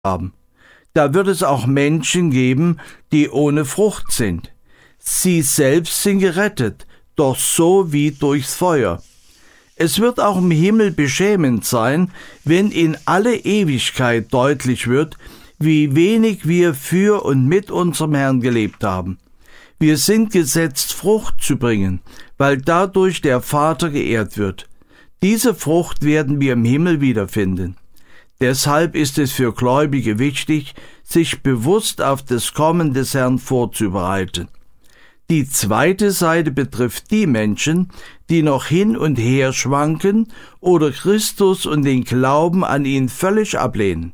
haben. Da wird es auch Menschen geben, die ohne Frucht sind. Sie selbst sind gerettet, doch so wie durchs Feuer. Es wird auch im Himmel beschämend sein, wenn in alle Ewigkeit deutlich wird, wie wenig wir für und mit unserem Herrn gelebt haben. Wir sind gesetzt, Frucht zu bringen, weil dadurch der Vater geehrt wird. Diese Frucht werden wir im Himmel wiederfinden. Deshalb ist es für Gläubige wichtig, sich bewusst auf das Kommen des Herrn vorzubereiten. Die zweite Seite betrifft die Menschen, die noch hin und her schwanken oder Christus und den Glauben an ihn völlig ablehnen.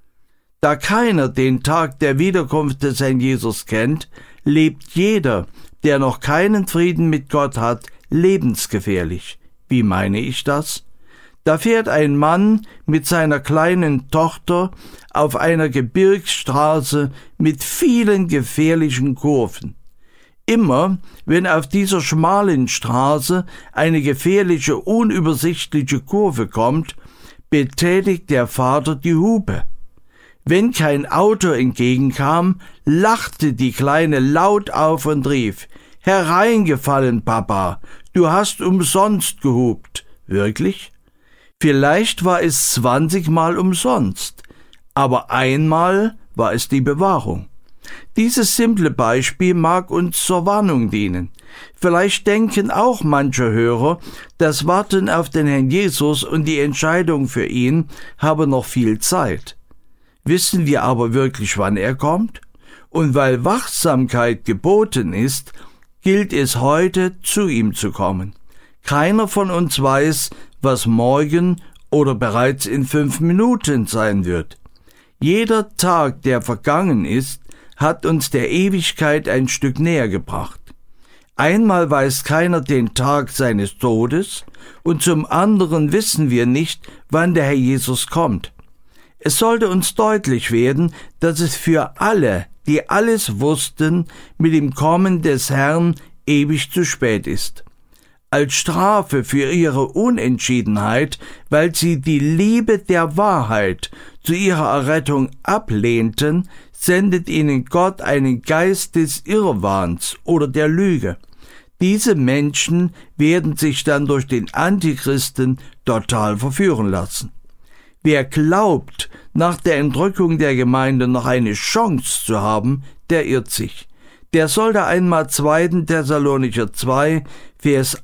Da keiner den Tag der Wiederkunft des Herrn Jesus kennt, lebt jeder, der noch keinen Frieden mit Gott hat, lebensgefährlich. Wie meine ich das? Da fährt ein Mann mit seiner kleinen Tochter auf einer Gebirgsstraße mit vielen gefährlichen Kurven. Immer, wenn auf dieser schmalen Straße eine gefährliche, unübersichtliche Kurve kommt, betätigt der Vater die Hupe. Wenn kein Auto entgegenkam, lachte die Kleine laut auf und rief: »Hereingefallen, Papa, du hast umsonst gehupt.« Wirklich? Vielleicht war es 20-mal umsonst, aber einmal war es die Bewahrung. Dieses simple Beispiel mag uns zur Warnung dienen. Vielleicht denken auch manche Hörer, das Warten auf den Herrn Jesus und die Entscheidung für ihn habe noch viel Zeit. Wissen wir aber wirklich, wann er kommt? Und weil Wachsamkeit geboten ist, gilt es heute, zu ihm zu kommen. Keiner von uns weiß, was morgen oder bereits in 5 Minuten sein wird. Jeder Tag, der vergangen ist, hat uns der Ewigkeit ein Stück näher gebracht. Einmal weiß keiner den Tag seines Todes und zum anderen wissen wir nicht, wann der Herr Jesus kommt. Es sollte uns deutlich werden, dass es für alle, die alles wussten, mit dem Kommen des Herrn ewig zu spät ist. Als Strafe für ihre Unentschiedenheit, weil sie die Liebe der Wahrheit zu ihrer Errettung ablehnten, sendet ihnen Gott einen Geist des Irrwahns oder der Lüge. Diese Menschen werden sich dann durch den Antichristen total verführen lassen. Wer glaubt, nach der Entrückung der Gemeinde noch eine Chance zu haben, der irrt sich. Der soll da einmal 2. Thessalonicher 2, Vers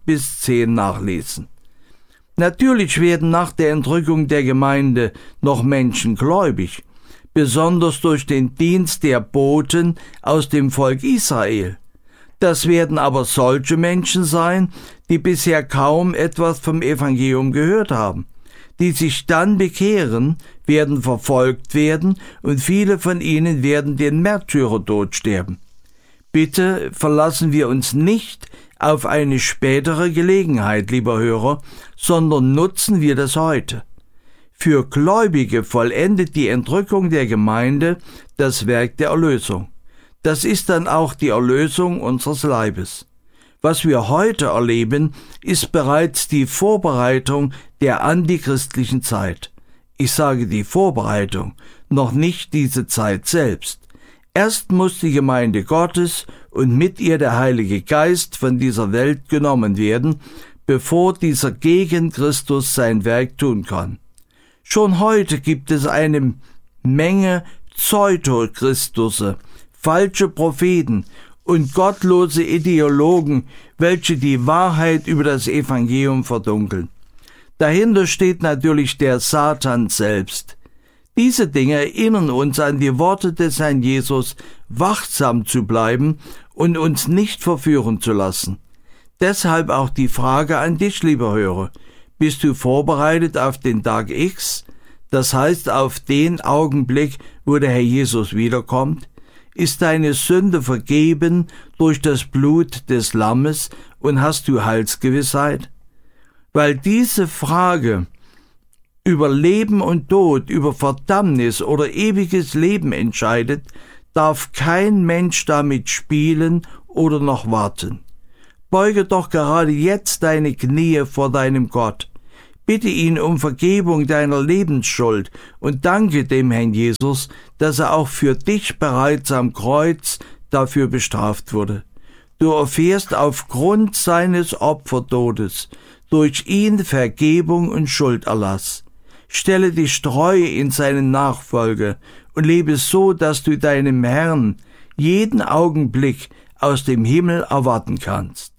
8-10 nachlesen. Natürlich werden nach der Entrückung der Gemeinde noch Menschen gläubig, besonders durch den Dienst der Boten aus dem Volk Israel. Das werden aber solche Menschen sein, die bisher kaum etwas vom Evangelium gehört haben. Die sich dann bekehren, werden verfolgt werden und viele von ihnen werden den Märtyrertod sterben. Bitte verlassen wir uns nicht auf eine spätere Gelegenheit, lieber Hörer, sondern nutzen wir das heute. Für Gläubige vollendet die Entrückung der Gemeinde das Werk der Erlösung. Das ist dann auch die Erlösung unseres Leibes. Was wir heute erleben, ist bereits die Vorbereitung der antichristlichen Zeit. Ich sage die Vorbereitung, noch nicht diese Zeit selbst. Erst muss die Gemeinde Gottes und mit ihr der Heilige Geist von dieser Welt genommen werden, bevor dieser gegen Christus sein Werk tun kann. Schon heute gibt es eine Menge Pseudo-Christusse, falsche Propheten und gottlose Ideologen, welche die Wahrheit über das Evangelium verdunkeln. Dahinter steht natürlich der Satan selbst. Diese Dinge erinnern uns an die Worte des Herrn Jesus, wachsam zu bleiben und uns nicht verführen zu lassen. Deshalb auch die Frage an dich, lieber Hörer. Bist du vorbereitet auf den Tag X? Das heißt auf den Augenblick, wo der Herr Jesus wiederkommt? Ist deine Sünde vergeben durch das Blut des Lammes und hast du Heilsgewissheit? Weil diese Frage über Leben und Tod, über Verdammnis oder ewiges Leben entscheidet, darf kein Mensch damit spielen oder noch warten. Beuge doch gerade jetzt deine Knie vor deinem Gott. Bitte ihn um Vergebung deiner Lebensschuld und danke dem Herrn Jesus, dass er auch für dich bereits am Kreuz dafür bestraft wurde. Du erfährst aufgrund seines Opfertodes durch ihn Vergebung und Schulderlass. Stelle dich treu in seine Nachfolge und lebe so, dass du deinem Herrn jeden Augenblick aus dem Himmel erwarten kannst.